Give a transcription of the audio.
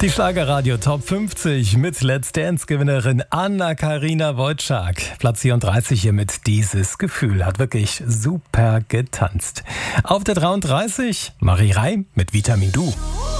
Die Schlagerradio Top 50 mit Let's Dance-Gewinnerin Anna-Karina Wojcik. Platz 34 hier mit Dieses Gefühl. Hat wirklich super getanzt. Auf der 33 Marie Reim mit Vitamin Du.